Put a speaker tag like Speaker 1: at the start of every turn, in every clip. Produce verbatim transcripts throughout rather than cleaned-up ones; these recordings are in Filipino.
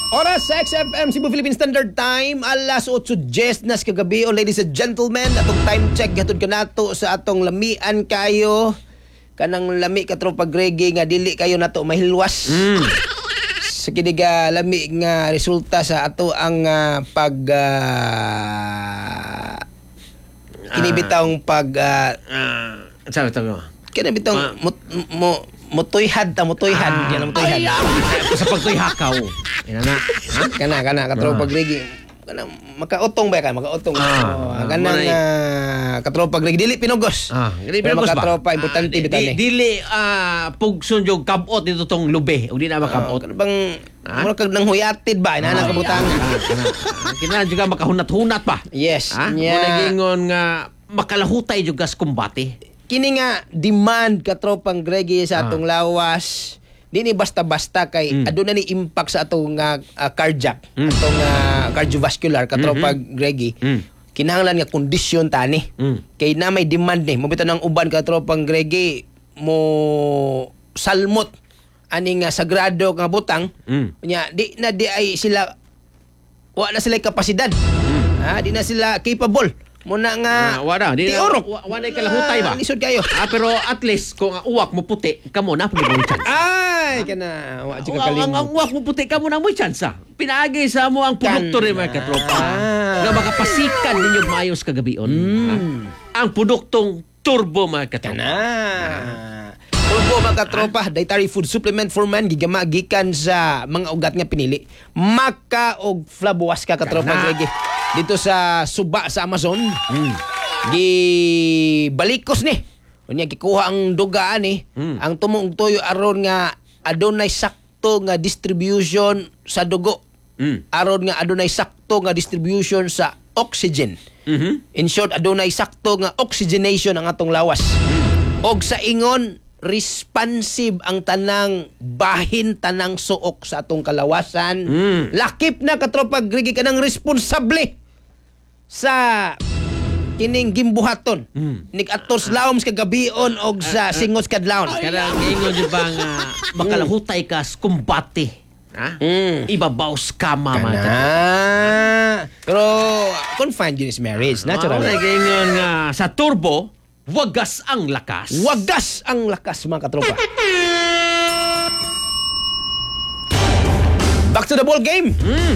Speaker 1: Oras sa X F M Cebu Philippine Standard Time, alas otso diyes nas kagabi. O ladies and gentlemen, atong time check gatod kanato sa atong lamian kayo. Kanang lami ka tropa Greggy nga dili kayo nato mahilwas.
Speaker 2: Mm.
Speaker 1: Sa kiniga lami nga resulta sa ato ang uh, pag uh, kinibitang pag uh,
Speaker 2: Ah, sabi tabi mo.
Speaker 1: kinibitang
Speaker 2: Ma-
Speaker 1: mo, mo mutoyhad ta mutoyhad yan ang mutoyhad.
Speaker 2: Sa pagtoy hakaw. Ina na. Ha?
Speaker 1: Kana kana katropa
Speaker 2: Ah.
Speaker 1: Greggy. Kana makautong ba ka makautong.
Speaker 2: Ah,
Speaker 1: Oh, kana
Speaker 2: manay-
Speaker 1: nga katropa Greggy dili pinugos.
Speaker 2: Ah, dili
Speaker 1: Pero
Speaker 2: pinugos ba?
Speaker 1: makatropa importante
Speaker 2: Ah,
Speaker 1: bitan
Speaker 2: di-
Speaker 1: ni.
Speaker 2: Dili ah pugson jog kabot dito tong lube. Ug di na
Speaker 1: Oh,
Speaker 2: makabot.
Speaker 1: kana bang
Speaker 2: Ah?
Speaker 1: mura kag nang huyatid ba ina nang kabutang.
Speaker 2: Kinahanglan juga makahunat-hunat pa.
Speaker 1: Yes.
Speaker 2: Ha?
Speaker 1: nya.
Speaker 2: Muna gingon nga makalahutay juga sa kumbate.
Speaker 1: Kini nga demand katropang Greggy sa
Speaker 2: Ah.
Speaker 1: atong lawas. Di ni basta-basta kay
Speaker 2: Mm.
Speaker 1: aduna ni impact sa atong uh, uh, cardiac,
Speaker 2: Mm.
Speaker 1: atong uh, cardiovascular katropa Greggy.
Speaker 2: Mm.
Speaker 1: Kinahanglan nga kondisyon tani.
Speaker 2: Mm.
Speaker 1: Kay na may demand ni. Mabito ng uban katropang Greggy mo salmot ani nga sagrado nga butang.
Speaker 2: Mm.
Speaker 1: Nya di na di ay sila wa na sila kapasidad. Ha, di na sila capable. Muna nga
Speaker 2: Ah, wala, di na-
Speaker 1: tiorok.
Speaker 2: wa- wa na kalahutay ba?
Speaker 1: Ah, lisod kayo.
Speaker 2: Ah, pero at least kung ang uwak mo puti, kamo na pwede mo chance.
Speaker 1: Ay, kana wa
Speaker 2: Ang,
Speaker 1: ka
Speaker 2: ang,
Speaker 1: kalimot.
Speaker 2: ang uwak mo puti, kamo na mo chance. ah. Pinaagi sa mo ang produkto rin mga katropa.
Speaker 1: Ah.
Speaker 2: Nga makapasikan ninyo mayos kagabion.
Speaker 1: Mm.
Speaker 2: Ah. Ang produktong turbo mga katropa.
Speaker 1: Kana. Turbo mga katropa, dietary food supplement for man gigama gikan sa mga ugat nga pinili. Maka og flaboas ka katropa
Speaker 2: Kana.
Speaker 1: Greggy. Dito sa suba sa Amazon.
Speaker 2: Mm.
Speaker 1: Gi balikos ni. Unya gikuha ang dugaan ni.
Speaker 2: Mm.
Speaker 1: Ang tumong tuyo aron nga adunay sakto nga distribution sa dugo.
Speaker 2: Mm.
Speaker 1: Aron nga adunay sakto nga distribution sa oxygen.
Speaker 2: Mhm.
Speaker 1: In short, adunay sakto nga oxygenation ang atong lawas. Og sa ingon, responsive ang tanang bahin, tanang suok sa atong kalawasan.
Speaker 2: Mm.
Speaker 1: Lakip na katropa Greggy kanang responsable sa kining gimbuhaton.
Speaker 2: Mm.
Speaker 1: Nig-atos laom sa kagabion og sa singos kadlawon.
Speaker 2: Kaya ingon yung ba nga makalahutay ka sa kumbate. Ha?
Speaker 1: Mm.
Speaker 2: Ibabaw sa kama mga katropa.
Speaker 1: Kana. Pero confined yun is marriage. Natural.
Speaker 2: Ah, ingon nga sa turbo, wagas ang lakas.
Speaker 1: Wagas ang lakas mga katropa. Back to the ball game.
Speaker 2: Mm.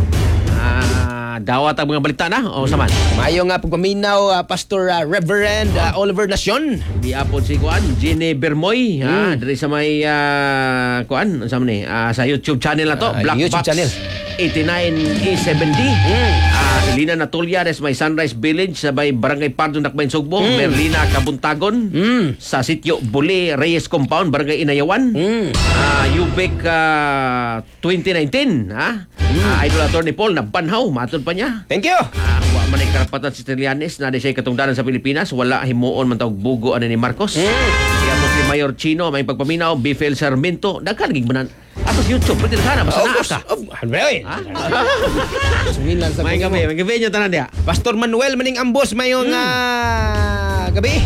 Speaker 2: Ah, dawat ang mga balita na o saman.
Speaker 1: Mayo nga pagpaminaw uh, Pastor uh, Reverend uh, Oliver Nacion.
Speaker 2: Di apod si kuan Jenny Bermoy ha, diri sa may ah, kuan unsa man ni ah, sa YouTube channel na to,
Speaker 1: Ah,
Speaker 2: Black
Speaker 1: YouTube
Speaker 2: Box
Speaker 1: channel.
Speaker 2: eighty-nine E seven D. Ah, Elina Natulya des may Sunrise Village sa may Barangay Pardo Nakbayn Sugbo, Merlina Kabuntagon
Speaker 1: Mm.
Speaker 2: sa sitio Buli Reyes Compound Barangay Inayawan.
Speaker 1: Mm.
Speaker 2: Ah, Ubek ah, twenty nineteen ha. Ah, Idol Attorney Paul na banhaw matod pa niya.
Speaker 1: Thank you.
Speaker 2: Ah, wa man ay karapatan si Trillanes na di siya katungdanan sa Pilipinas, wala himuon man tawag bugo ani ni Marcos.
Speaker 1: Mm.
Speaker 2: Kaya po si Mayor Chino may pagpaminaw, Bifel Sarmiento, daghan gig manan. Atos YouTube, pwede na sana, basta
Speaker 1: Of
Speaker 2: naa
Speaker 1: course.
Speaker 2: ka.
Speaker 1: Of, really?
Speaker 2: Ha?
Speaker 1: Sumilan sa
Speaker 2: May gabi, may gabi nyo tanan diya.
Speaker 1: Pastor Manuel maning ambos mayong
Speaker 2: Mm.
Speaker 1: ah, gabi.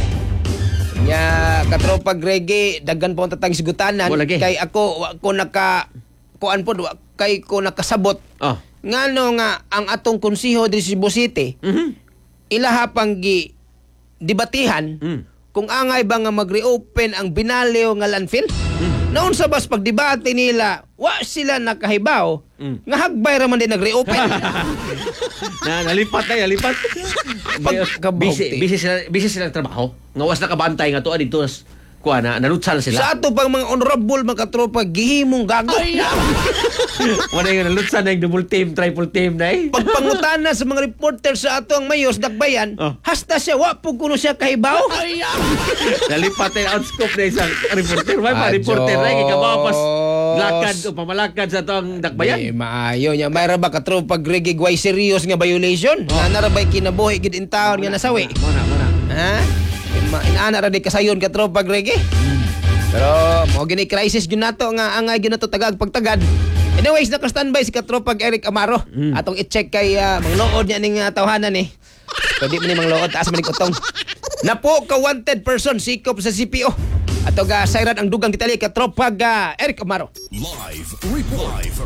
Speaker 1: Ya katropa Greggy daghan po ang tatang sigutanan
Speaker 2: Wala, lagi.
Speaker 1: kay ako wa ko naka kuan po wa kay ko nakasabot.
Speaker 2: Oh.
Speaker 1: Ngano nga ang atong konsiho diri sa Cebu City
Speaker 2: Mhm.
Speaker 1: ilaha pang gi debatihan
Speaker 2: Mm.
Speaker 1: kung angay ba nga mag-reopen ang binaliw nga landfill. Noon sa bas pagdebate nila, wa sila nakahibaw
Speaker 2: Mm.
Speaker 1: nga hagbay ra man din nag-reopen.
Speaker 2: na nalipat na, nalipat.
Speaker 1: Pagkabaw,
Speaker 2: busy,
Speaker 1: ti.
Speaker 2: busy sila, busy sila trabaho. Ngawas na kabantay nga to dito kuha na narutsal sila.
Speaker 1: Sa ato pang mga honorable mga katropa gihimong gago.
Speaker 2: Wala yung nalutsal na yung double team, triple team na eh.
Speaker 1: Pagpangutana sa mga reporter sa ato ang mayos dakbayan,
Speaker 2: Oh.
Speaker 1: hasta siya wa pug kuno siya kahibaw.
Speaker 2: Nalipat na outscope na isang reporter. May pa
Speaker 1: Ah,
Speaker 2: reporter na eh. Kikabawas
Speaker 1: Diyos.
Speaker 2: lakad o pamalakad sa itong
Speaker 1: Di
Speaker 2: dakbayan.
Speaker 1: maayo niya. Mayra ba katropa Greggy guay serious nga violation?
Speaker 2: Oh.
Speaker 1: Nga narabay kinabuhi gid in town nga nasawi.
Speaker 2: Muna, muna.
Speaker 1: Ha? Ma- Inaana ra di kasayon katropa Greggy. Pero mo gini crisis gyud nato nga angay gyud nato tagag pagtagad. Anyways, naka-standby si katropa Eric Amaro. Atong i-check kay uh, manglood niya ning uh, tawhanan ni. Pwede man ni manglood taas man ni utong. Napo ka wanted person sikop sa C P O. Ato ga sayran ang dugang kitali katropa ga Eric Amaro.
Speaker 3: Live report. Live